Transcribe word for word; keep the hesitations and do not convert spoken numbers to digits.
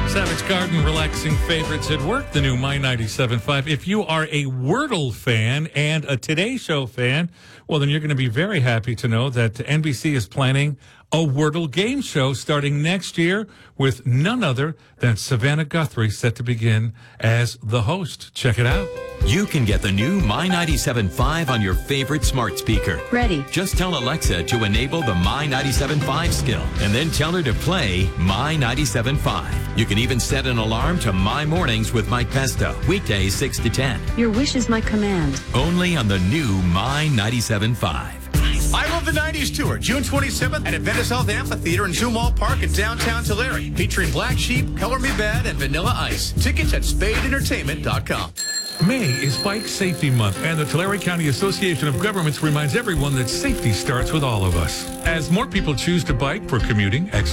Savage Garden, relaxing favorites at work, the new My ninety-seven point five. If you are a Wordle fan and a Today Show fan, well, then you're going to be very happy to know that N B C is planning a Wordle game show starting next year with none other than Savannah Guthrie set to begin as the host. Check it out. You can get the new My ninety-seven point five on your favorite smart speaker. Ready. Just tell Alexa to enable the My ninety-seven point five skill and then tell her to play My ninety-seven point five. You can even set an alarm to My Mornings with Mike Pesto, weekdays six to ten. Your wish is my command. Only on the new My ninety-seven point five. I Love the nineties Tour, June twenty-seventh at Adventist Health Amphitheater in Zumwalt Park in downtown Tulare. Featuring Black Sheep, Color Me Bad, and Vanilla Ice. Tickets at spade entertainment dot com. May is Bike Safety Month, and the Tulare County Association of Governments reminds everyone that safety starts with all of us. As more people choose to bike for commuting,